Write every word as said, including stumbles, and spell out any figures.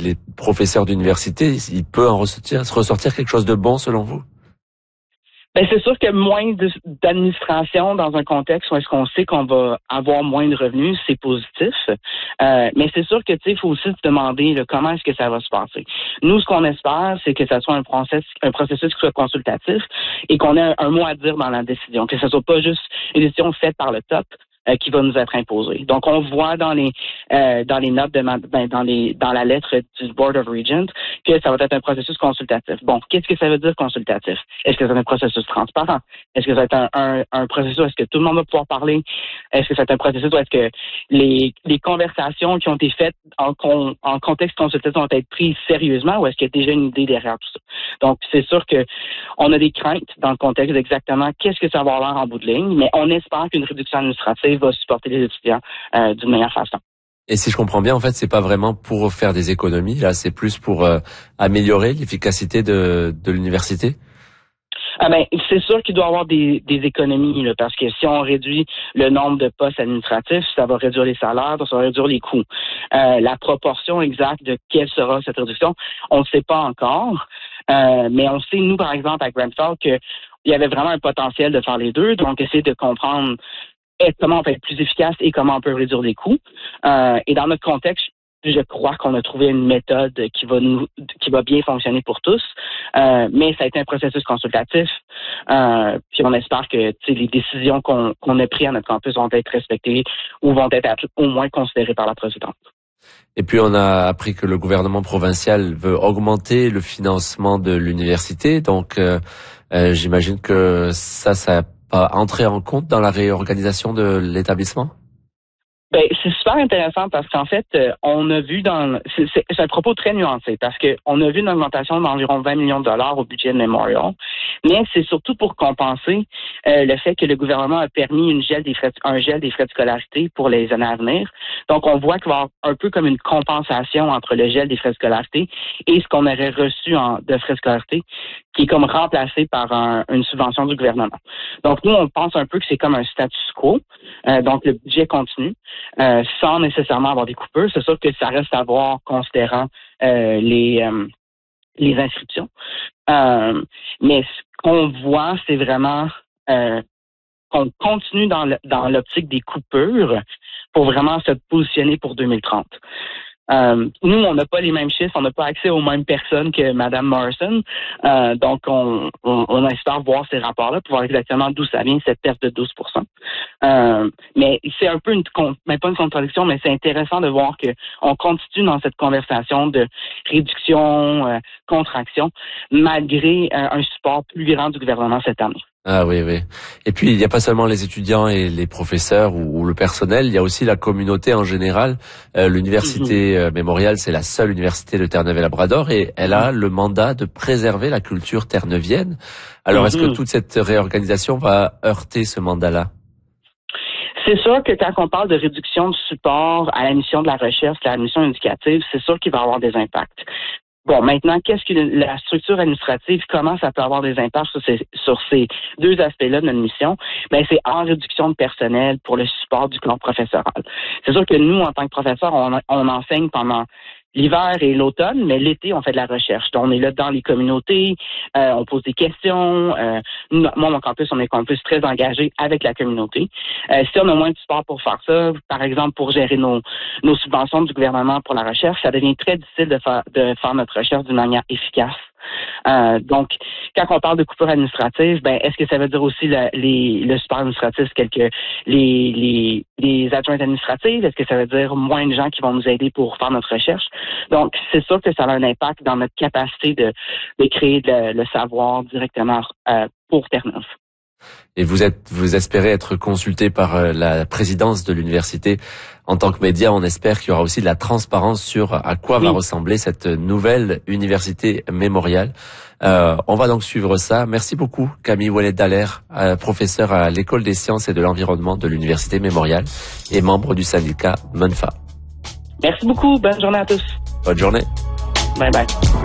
les professeurs d'université, il peut en ressortir, ressortir quelque chose de bon selon vous? Ben c'est sûr que moins de, d'administration dans un contexte où est-ce qu'on sait qu'on va avoir moins de revenus, c'est positif. Euh, mais c'est sûr que tu sais, il faut aussi se demander là, comment est-ce que ça va se passer. Nous, ce qu'on espère, c'est que ça soit un processus, un processus qui soit consultatif et qu'on ait un, un mot à dire dans la décision, que ce soit pas juste une décision faite par le top. Euh, qui va nous être imposée. Donc, on voit dans les euh, dans les notes de ma, ben, dans les dans la lettre du Board of Regents que ça va être un processus consultatif. Bon, qu'est-ce que ça veut dire consultatif? Est-ce que c'est un processus transparent? Est-ce que ça va être un, un, un processus où est-ce que tout le monde va pouvoir parler? Est-ce que ça va être un processus où est-ce que les les conversations qui ont été faites en, con, en contexte consultatif vont être prises sérieusement ou est-ce qu'il y a déjà une idée derrière tout ça? Donc, c'est sûr que on a des craintes dans le contexte d'exactement qu'est-ce que ça va avoir l'air en bout de ligne, mais on espère qu'une réduction administrative va supporter les étudiants euh, d'une meilleure façon. Et si je comprends bien, en fait, c'est pas vraiment pour faire des économies, là, c'est plus pour euh, améliorer l'efficacité de, de l'université? Ah ben, c'est sûr qu'il doit y avoir des, des économies, là, parce que si on réduit le nombre de postes administratifs, ça va réduire les salaires, ça va réduire les coûts. Euh, la proportion exacte de quelle sera cette réduction, on ne sait pas encore, euh, mais on sait, nous, par exemple, à Grenfell, qu'il y avait vraiment un potentiel de faire les deux, donc essayer de comprendre comment on peut être plus efficace et comment on peut réduire les coûts. Euh, et dans notre contexte, je crois qu'on a trouvé une méthode qui va nous, qui va bien fonctionner pour tous. Euh, mais ça a été un processus consultatif. Euh, puis on espère que les décisions qu'on, qu'on a prises à notre campus vont être respectées ou vont être au moins considérées par la présidente. Et puis on a appris que le gouvernement provincial veut augmenter le financement de l'université. Donc euh, euh, j'imagine que ça, ça entrer en compte dans la réorganisation de l'établissement? Ben, c'est super intéressant parce qu'en fait, euh, on a vu dans... C'est, c'est, c'est un propos très nuancé parce qu'on a vu une augmentation d'environ vingt millions de dollars au budget de Memorial, mais c'est surtout pour compenser euh, le fait que le gouvernement a permis une gel des frais, un gel des frais de scolarité pour les années à venir. Donc, on voit qu'il va y avoir un peu comme une compensation entre le gel des frais de scolarité et ce qu'on aurait reçu en, de frais de scolarité, qui est comme remplacé par un, une subvention du gouvernement. Donc, nous, on pense un peu que c'est comme un status quo. Euh, donc, le budget continue. Euh, sans nécessairement avoir des coupures. C'est sûr que ça reste à voir considérant euh, les euh, les inscriptions. Euh, mais ce qu'on voit, c'est vraiment euh, qu'on continue dans, le, dans l'optique des coupures pour vraiment se positionner pour deux mille trente. Euh, nous, on n'a pas les mêmes chiffres, on n'a pas accès aux mêmes personnes que Mme Morrison. Euh, donc, on, on, on espère voir ces rapports-là pour voir exactement d'où ça vient, cette perte de douze pour cent. Euh, mais c'est un peu une, même pas une contradiction, mais c'est intéressant de voir que on continue dans cette conversation de réduction, euh, contraction, malgré euh, un support plus grand du gouvernement cette année. Ah oui, oui. Et puis, il n'y a pas seulement les étudiants et les professeurs ou, ou le personnel, il y a aussi la communauté en général. Euh, l'université mm-hmm. Memorial, c'est la seule université de Terre-Neuve-et-Labrador et elle a le mandat de préserver la culture terre-neuvienne. Alors, mm-hmm. est-ce que toute cette réorganisation va heurter ce mandat-là? C'est sûr que quand on parle de réduction de support à la mission de la recherche, à la mission éducative, c'est sûr qu'il va y avoir des impacts. Bon, maintenant, qu'est-ce que la structure administrative, comment ça peut avoir des impacts sur ces, sur ces deux aspects-là de notre mission? Ben, c'est en réduction de personnel pour le support du corps professoral. C'est sûr que nous, en tant que professeurs, on, on enseigne pendant l'hiver et l'automne, mais l'été, on fait de la recherche. Donc, on est là dans les communautés, euh, on pose des questions. Euh, nous, moi, mon campus, on est un campus très engagé avec la communauté. Euh, si on a moins de support pour faire ça, par exemple, pour gérer nos, nos subventions du gouvernement pour la recherche, ça devient très difficile de faire, de faire notre recherche d'une manière efficace. Euh, donc, quand on parle de coupure administrative, ben, est-ce que ça veut dire aussi le, les, le support administratif, tel que les, les, les adjointes administratives? Est-ce que ça veut dire moins de gens qui vont nous aider pour faire notre recherche? Donc, c'est sûr que ça a un impact dans notre capacité de, de créer le, le savoir directement euh, pour Terre-Neuve. Et vous êtes, vous espérez être consulté par la présidence de l'université. En tant que média, on espère qu'il y aura aussi de la transparence sur à quoi oui. va ressembler cette nouvelle université Memorial. Euh, on va donc suivre ça. Merci beaucoup, Camille Ouellet-Dallaire, euh, professeure à l'École des sciences et de l'environnement de l'université Memorial et membre du syndicat MENFA. Merci beaucoup. Bonne journée à tous. Bonne journée. Bye bye.